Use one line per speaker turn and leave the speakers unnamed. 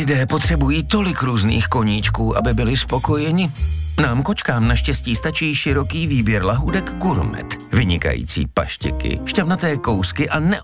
Lidé potřebují tolik různých koníčků, aby byli spokojeni. Nám kočkám naštěstí stačí široký výběr lahůdek Gourmet. Vynikající paštiky, šťavnaté kousky a